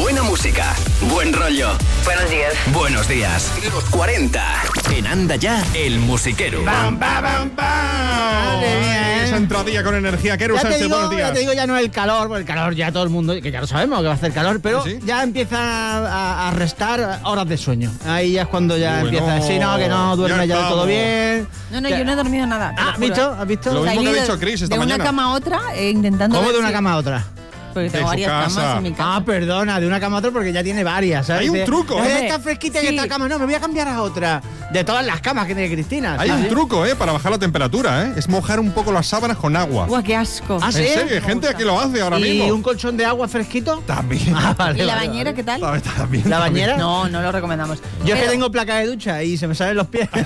Buena música, buen rollo. Buenos días. Buenos días. Los 40. En Anda Ya, el musiquero. ¡Bam, bam, bam, bam! Esa entradilla con energía. Quero Sánchez, buenos días. Ya te digo, ya no el calor, porque el calor ya todo el mundo, que ya lo sabemos que va a hacer calor, pero ¿Sí? ya empieza a restar horas de sueño. Ahí ya es cuando ya empieza a decir, no, que no duerme ya todo bien. No, yo no he dormido nada. ¿Has visto? ¿Has visto? Lo mismo que ha Salí dicho Chris esta de mañana. una cama a otra, intentando. ¿Cómo ver de una si- cama a otra? Porque De tengo su varias casa. camas en mi casa. Ah, perdona, de una cama a otra porque ya tiene varias, ¿sabes? Hay un Dice, truco, ¿eh? Está fresquita en Sí. esta cama, no, me voy a cambiar a otra. De todas las camas que tiene Cristina. Hay ¿sabes? un truco, para bajar la temperatura, Es mojar un poco las sábanas con agua. ¡Guau, qué asco! Ah, En ¿sí? serio, hay gente que lo hace ahora ¿Y mismo. un colchón de agua fresquito? También. Ah, vale, ¿Y la vale, bañera vale. qué tal? También. ¿La bañera? No, no lo recomendamos. Yo es que Pero- tengo placa de ducha y se me salen los pies.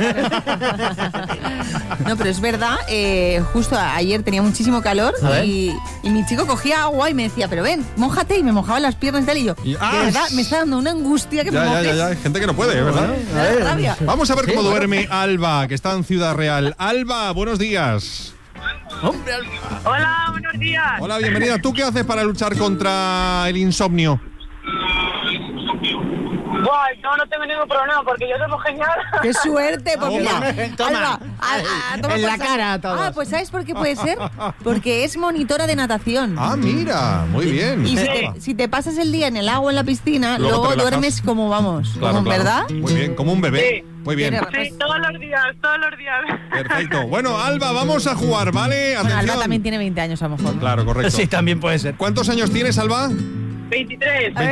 No, pero es verdad, justo ayer tenía muchísimo calor A ver. y mi chico cogía agua y me decía, pero ven, mójate, y me mojaba las piernas y tal, y yo, Y- de verdad, me está dando una angustia que me mojes. Ya. Hay gente que no puede, ¿verdad? Me da rabia. Vamos a ver Sí, cómo bueno. duerme Alba, que está en Ciudad Real. Alba, buenos días. Hola, buenos días. Hola, bienvenida. ¿Tú qué haces para luchar contra el insomnio? Guay, no tengo ningún problema porque yo duermo genial. ¡Qué suerte! Pues Toma. mira, Toma. Alba, toma En la por cara a todos. Ah, pues ¿sabes por qué puede ser? Porque es monitora de natación. Ah, mira, muy bien. Y si te pasas el día en el agua en la piscina, Luego luego te relajas. duermes como vamos, Claro, como, claro. ¿verdad? Muy bien, como un bebé. Sí. Muy bien. Tiene- Sí, todos los días. Perfecto. Bueno, Alba, vamos a jugar, ¿vale? Bueno, Atención. Alba también tiene 20 años a lo mejor. Claro, correcto. Sí, también puede ser. ¿Cuántos años tienes, Alba? 23.